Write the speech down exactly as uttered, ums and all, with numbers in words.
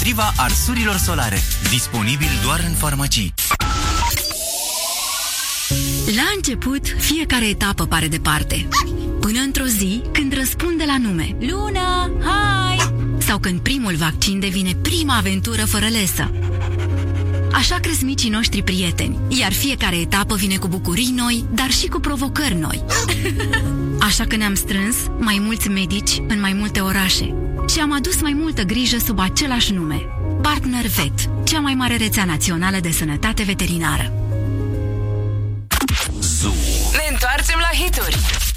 împotriva arsurilor solare. Disponibil doar în farmacii. La început, fiecare etapă pare departe. Până într-o zi, când răspunde la nume Luna, hai! Sau când primul vaccin devine prima aventură fără lesă. Așa cresc micii noștri prieteni, iar fiecare etapă vine cu bucurii noi, dar și cu provocări noi. Așa că ne-am strâns mai mulți medici în mai multe orașe și am adus mai multă grijă sub același nume. Partner Vet, cea mai mare rețea națională de sănătate veterinară. Ne întoarcem la hituri.